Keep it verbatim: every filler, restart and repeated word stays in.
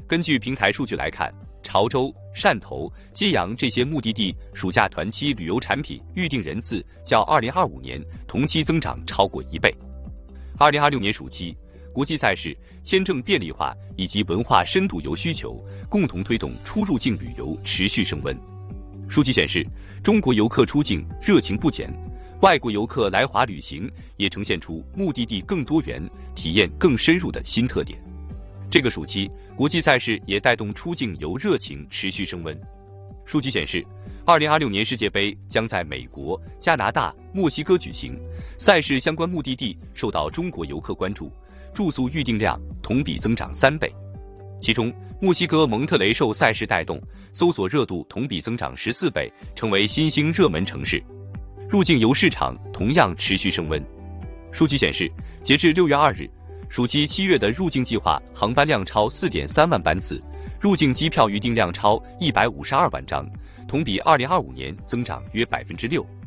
根据平台数据来看，潮州、汕头、揭阳这些目的地暑假团期旅游产品预订人次较二零二五年同期增长超过一倍。二零二六年暑期，国际赛事、签证便利化以及文化深度游需求共同推动出入境旅游持续升温。数据显示，中国游客出境热情不减，外国游客来华旅行也呈现出目的地更多元、体验更深入的新特点。这个暑期，国际赛事也带动出境游热情持续升温。数据显示，二零二六年世界杯将在美国、加拿大、墨西哥举行，赛事相关目的地受到中国游客关注，住宿预订量同比增长三倍。其中，墨西哥蒙特雷受赛事带动，搜索热度同比增长十四倍，成为新兴热门城市。入境游市场同样持续升温。数据显示，截至六月二日，暑期七月的入境计划航班量超 四点三万班次，入境机票预订量超一百五十二万张，同比二零二五年增长约百分之六。